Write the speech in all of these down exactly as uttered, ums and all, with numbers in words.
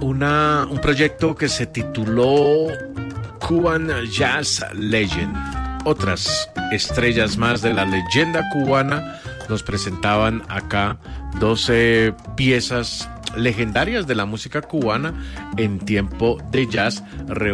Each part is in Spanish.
una, un proyecto que se tituló Cuban Jazz Legend. Otras estrellas más de la leyenda cubana nos presentaban acá doce piezas legendarias de la música cubana en tiempo de jazz,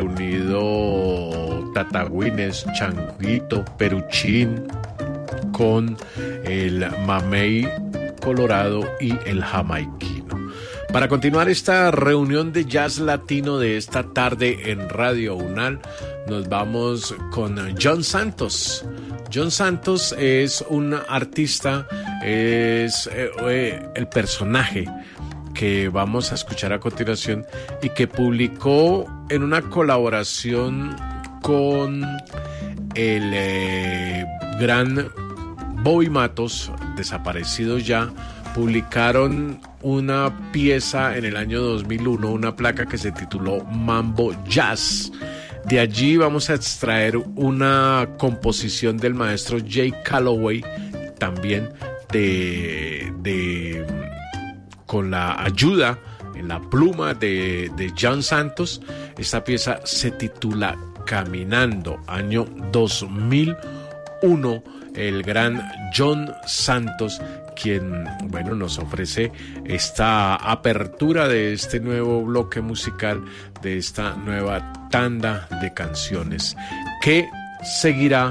reunido Tatagüines, Changuito, Peruchín, con el mamey colorado y el jamaiquino. Para continuar esta reunión de jazz latino de esta tarde en Radio UNAL, nos vamos con John Santos. John Santos es un artista, es eh, eh, el personaje que vamos a escuchar a continuación y que publicó en una colaboración con el eh, gran Bobby Matos, desaparecido ya. Publicaron una pieza en el año dos mil uno, una placa que se tituló Mambo Jazz. De allí vamos a extraer una composición del maestro Jay Calloway, también de, de con la ayuda en la pluma de, de John Santos. Esta pieza se titula Caminando, año dos mil uno. El gran John Santos, quien, bueno, nos ofrece esta apertura de este nuevo bloque musical, de esta nueva tanda de canciones, que seguirá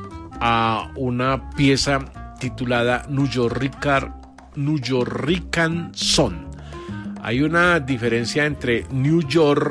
a una pieza titulada New Yorker, New Yorkican Son. Hay una diferencia entre New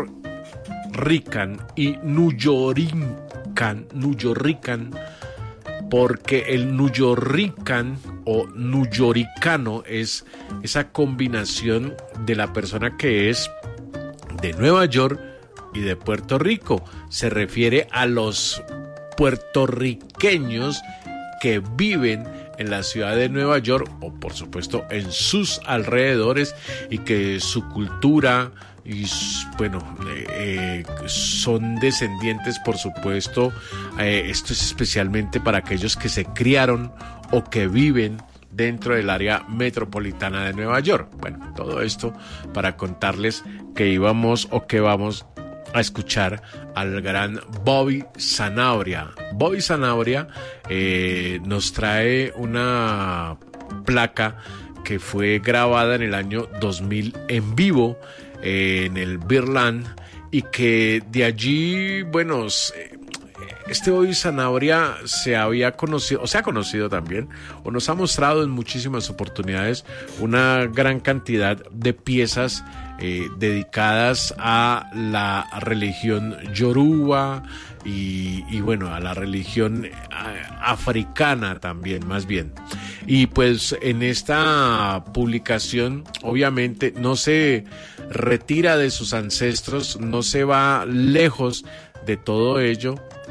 Yorkican y New Yorkican, New Yorkican, porque el nuyorican o nuyoricano es esa combinación de la persona que es de Nueva York y de Puerto Rico. Se refiere a los puertorriqueños que viven en la ciudad de Nueva York o por supuesto en sus alrededores, y que su cultura y bueno eh, son descendientes, por supuesto, eh, esto es especialmente para aquellos que se criaron o que viven dentro del área metropolitana de Nueva York. Bueno, todo esto para contarles que íbamos o que vamos a escuchar al gran Bobby Sanabria. Bobby Sanabria eh, nos trae una placa que fue grabada en el año dos mil en vivo eh, en el Beerland, y que de allí, bueno, este Bobby Sanabria se había conocido, o se ha conocido también, o nos ha mostrado en muchísimas oportunidades una gran cantidad de piezas eh, dedicadas a la religión yoruba y, y bueno, a la religión africana también, más bien. Y pues en esta publicación obviamente no se retira de sus ancestros, no se va lejos de todo ello,